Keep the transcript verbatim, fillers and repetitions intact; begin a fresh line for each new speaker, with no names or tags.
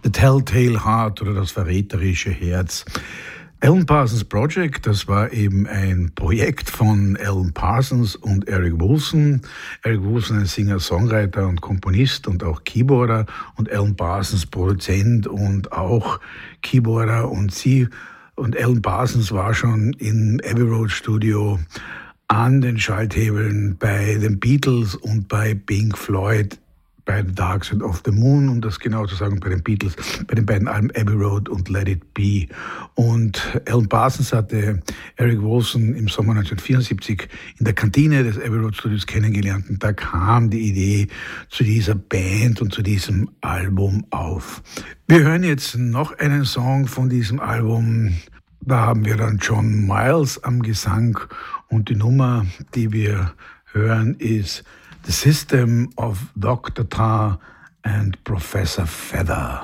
The Telltale Heart oder das verräterische Herz. Alan Parsons Project, das war eben ein Projekt von Alan Parsons und Eric Woolfson. Eric Woolfson ein Singer, Songwriter und Komponist und auch Keyboarder und Alan Parsons Produzent und auch Keyboarder. Und sie und Alan Parsons war schon im Abbey Road Studio an den Schalthebeln bei den Beatles und bei Pink Floyd, bei The Dark Side of the Moon, um das genau zu sagen, bei den Beatles, bei den beiden Alben Abbey Road und Let It Be. Und Alan Parsons hatte Eric Woolfson im Sommer neunzehnhundertvierundsiebzig in der Kantine des Abbey Road Studios kennengelernt und da kam die Idee zu dieser Band und zu diesem Album auf. Wir hören jetzt noch einen Song von diesem Album. Da haben wir dann John Miles am Gesang und die Nummer, die wir hören, ist The System of Doctor Tar and Professor Feather.